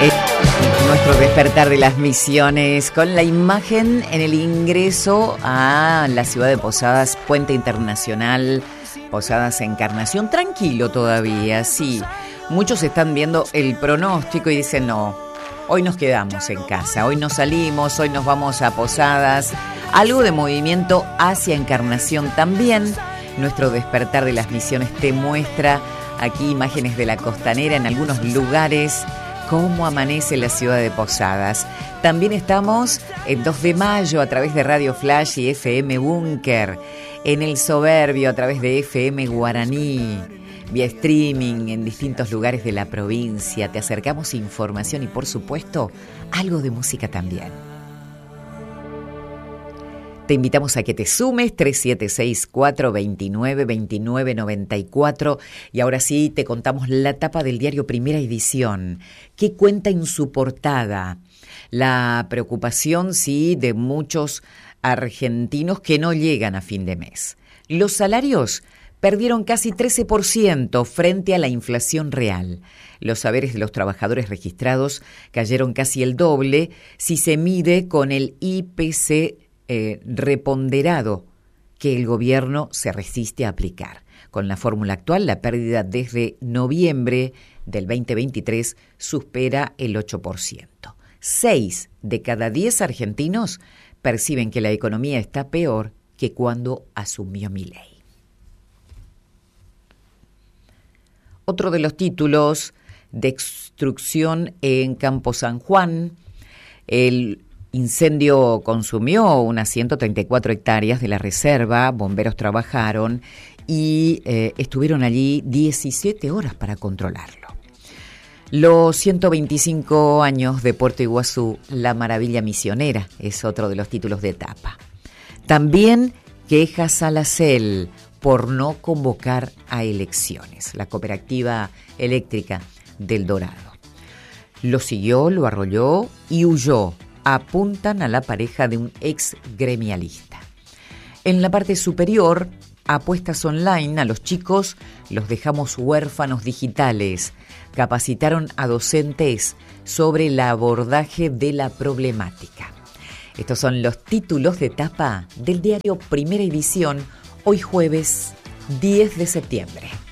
Nuestro despertar de las misiones con la imagen en el ingreso a la ciudad de Posadas, Puente Internacional, Posadas Encarnación. Tranquilo todavía, sí. Muchos están viendo el pronóstico y dicen no, hoy nos quedamos en casa, hoy no salimos, hoy nos vamos a Posadas. Algo de movimiento hacia Encarnación también. Nuestro despertar de las misiones te muestra aquí imágenes de la costanera en algunos lugares. Cómo amanece la ciudad de Posadas. También estamos en 2 de mayo a través de Radio Flash y FM Búnker, en El Soberbio a través de FM Guaraní, vía streaming en distintos lugares de la provincia. Te acercamos información y, por supuesto, algo de música también. Te invitamos a que te sumes 3764-292994 y ahora sí te contamos la tapa del diario Primera Edición. ¿Qué cuenta en su portada? La preocupación, sí, de muchos argentinos que no llegan a fin de mes. Los salarios perdieron casi 13% frente a la inflación real. Los saberes de los trabajadores registrados cayeron casi el doble si se mide con el IPC reponderado que el gobierno se resiste a aplicar. Con la fórmula actual, la pérdida desde noviembre del 2023 supera el 8%. 6 de cada 10 argentinos perciben que la economía está peor que cuando asumió Milei. Otro de los títulos: destrucción en Campo San Juan. El incendio consumió unas 134 hectáreas de la reserva, bomberos trabajaron y estuvieron allí 17 horas para controlarlo. Los 125 años de Puerto Iguazú, la maravilla misionera, es otro de los títulos de tapa. También quejas a la CEL por no convocar a elecciones, la cooperativa eléctrica del Dorado. Lo siguió, lo arrolló y huyó. Apuntan a la pareja de un ex gremialista. En la parte superior, apuestas online: a los chicos los dejamos huérfanos digitales. Capacitaron a docentes sobre el abordaje de la problemática. Estos son los títulos de tapa del diario Primera Edición, hoy jueves 10 de septiembre.